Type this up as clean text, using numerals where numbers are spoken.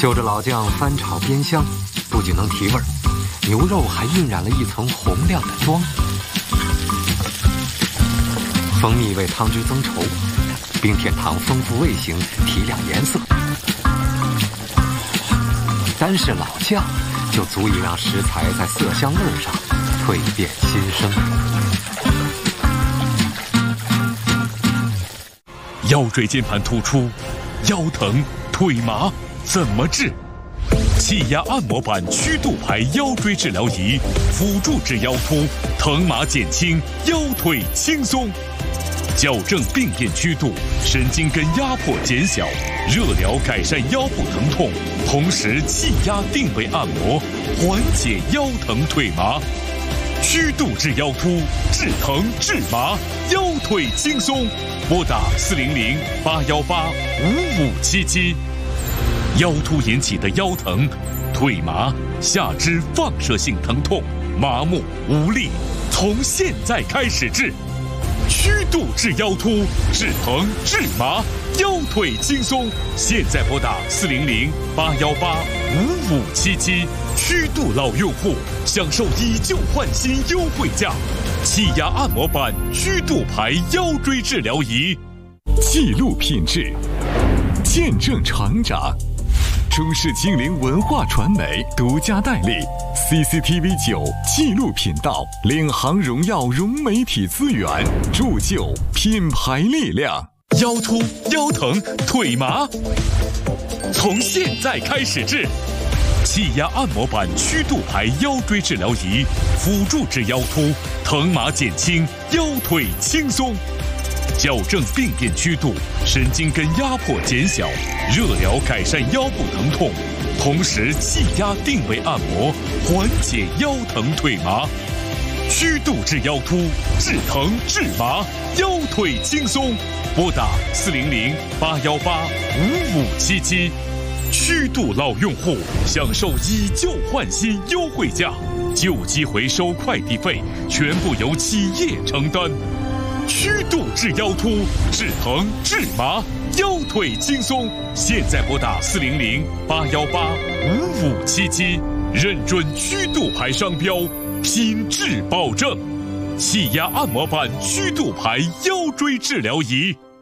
就着老酱翻炒煸香，不仅能提味儿，牛肉还晕染了一层红亮的妆。蜂蜜为汤汁增稠，冰片糖丰富味型，提亮颜色。单是老酱，就足以让食材在色香味上蜕变新生。 腰椎间盘突出、腰疼、腿麻怎么治？气压按摩板曲度牌腰椎治疗仪，辅助治腰突，疼麻减轻，腰腿轻松。矫正病变曲度，神经根压迫减小，热疗改善腰部疼痛，同时气压定位按摩，缓解腰疼腿麻。曲度治腰突，治疼治麻，腰腿轻松。拨打400-818-5577。腰突引起的腰疼、腿麻、下肢放射性疼痛、麻木无力，从现在开始治。曲度治腰突，治疼治麻，腰腿轻松。现在拨打400-818-5577。曲度老用户享受以旧换新优惠价，气压按摩板曲度牌腰椎治疗仪， 记录品质，见证成长。中视精灵文化传媒独家代理 CCTV9 纪录频道，领航荣耀融媒体资源，铸就品牌力量。 腰突、腰疼、腿麻，从现在开始治。气压按摩板曲度牌腰椎治疗仪，辅助治腰突，疼麻减轻，腰腿轻松。矫正病变曲度，神经根压迫减小，热疗改善腰部疼痛，同时气压定位按摩，缓解腰疼腿麻。曲度治腰突，治疼治麻，腰腿轻松。拨打400-818-5577。曲度老用户享受以旧换新优惠价，旧机回收快递费全部由企业承担。曲度治腰突，治疼治麻，腰腿轻松。现在拨打400-818-5577，认准曲度牌商标，品质保证。气压按摩板曲度牌腰椎治疗仪。